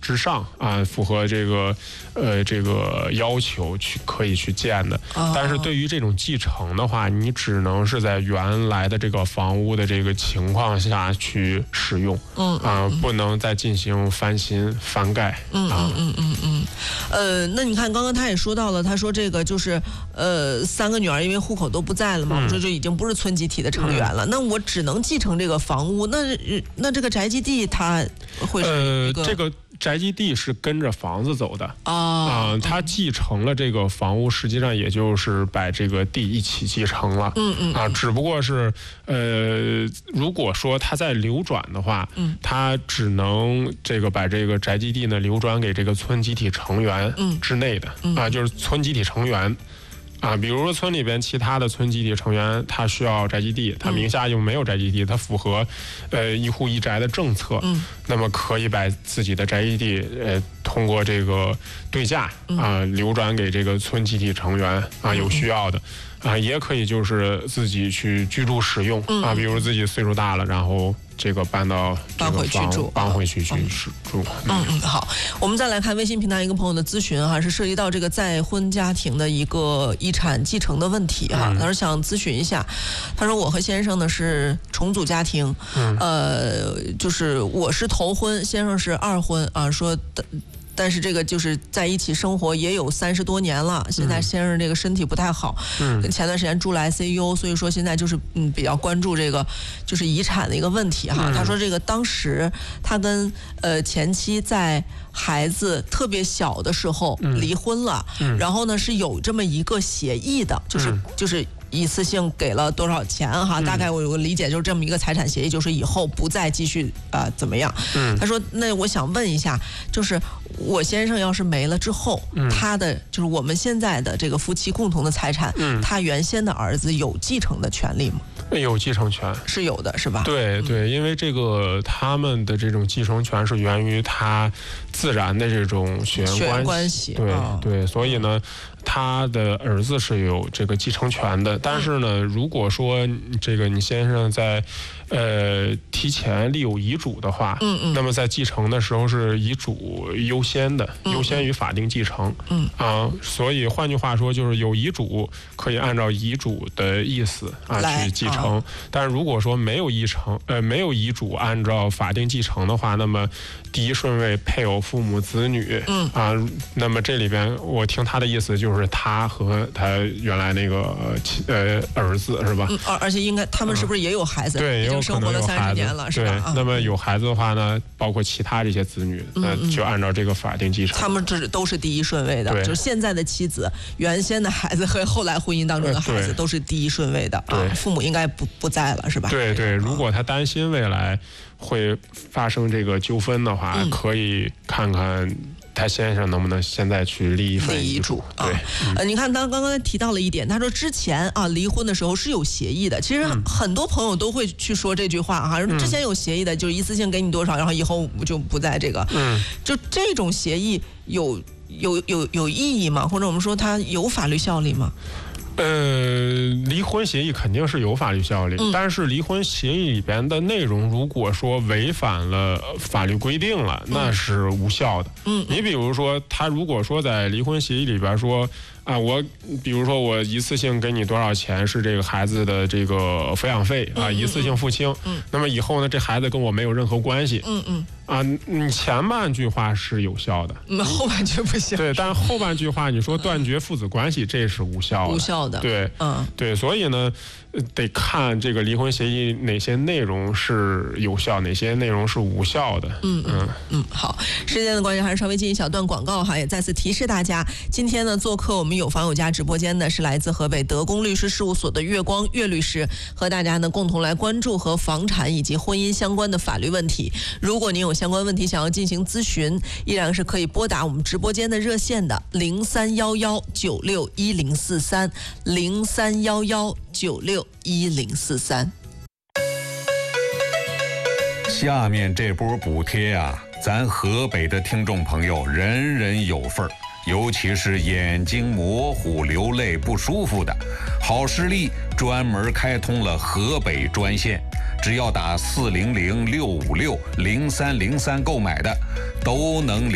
之上啊，符合这个要求可以去建的。但是对于这种继承的话，你只能是在原来的这个房屋的这个情况下去使用，不能再进行翻新翻盖。 那你看刚刚他也说到了，他说这个就是3个女儿因为户口都不在了嘛，我说就已经不是村集体的成员了，那我只能继承这个房屋，那这个宅基地它会是这个宅基地是跟着房子走的他继承了这个房屋，实际上也就是把这个地一起继承了，只不过是如果说他在流转的话，他只能这个把这个宅基地呢流转给这个村集体成员之内的就是村集体成员。比如说村里边其他的村集体成员，他需要宅基地，他名下又没有宅基地，他符合一户一宅的政策，那么可以把自己的宅基地通过这个对价流转给这个村集体成员有需要的也可以就是自己去居住使用比如自己岁数大了，然后这个搬回去住。 好，我们再来看微信平台一个朋友的咨询是涉及到这个再婚家庭的一个遗产继承的问题他说想咨询一下，他说我和先生呢是重组家庭，就是我是头婚，先生是二婚说但是这个就是在一起生活也有30多年了，现在先生这个身体不太好，前段时间住了 ICU， 所以说现在就是比较关注这个就是遗产的一个问题他说这个当时他跟前妻在孩子特别小的时候离婚了，然后呢是有这么一个协议的，就是一次性给了多少钱大概我有个理解，就是这么一个财产协议，就是以后不再继续怎么样。他说那我想问一下，就是我先生要是没了之后，他的就是我们现在的这个夫妻共同的财产，他原先的儿子有继承的权利吗？ 有继承权是有的，是吧？ 对，因为这个他们的这种继承权是源于他自然的这种血缘关系，对，所以呢他的儿子是有这个继承权的，但是呢如果说这个你先生在提前立有遗嘱的话，那么在继承的时候是遗嘱优先的，优先于法定继承，所以换句话说就是有遗嘱可以按照遗嘱的意思去继承，但是如果说没有遗嘱按照法定继承的话，那么第一顺位配偶、父母、子女那么这里边我听他的意思就是他和他原来那个儿子是吧？ 而且应该他们是不是也有孩子？ 对， 已经生活了30年了，是吧？ 那么有孩子的话呢，包括其他这些子女，就按照这个法定继承。 他们这都是第一顺位的，就是现在的妻子、原先的孩子和后来婚姻当中的孩子都是第一顺位的父母应该不在了，是吧？ 对，如果他担心未来会发生这个纠纷的话，可以看看他先生能不能现在去立一份遗嘱。 对，你看他刚刚提到了一点，他说之前离婚的时候是有协议的，其实很多朋友都会去说这句话之前有协议的就一次性给你多少，然后以后就不在这个就这种协议有意义吗？或者我们说它有法律效力吗？ 离婚协议肯定是有法律效力，但是离婚协议里边的内容如果说违反了法律规定了，那是无效的。你比如说他如果说在离婚协议里边说我比如说我一次性给你多少钱是这个孩子的这个抚养费一次性付清，那么以后呢这孩子跟我没有任何关系，你前半句话是有效的， 后半句不行。 对，但是后半句话你说断绝父子关系，这是无效的。对，所以呢得看这个离婚协议哪些内容是有效，哪些内容是无效的。 好，时间的关系还是稍微进一小段广告也再次提示大家，今天呢做客我们有房有家直播间的是来自河北德公律师事务所的月光岳律师，和大家呢共同来关注和房产以及婚姻相关的法律问题。如果您有相关问题想要进行咨询，依然是可以拨打我们直播间的热线的03119610430311961043。 下面这波补贴咱河北的听众朋友人人有份儿，尤其是眼睛模糊、流泪不舒服的，好视力专门开通了河北专线，只要打400-656-0303购买的，都能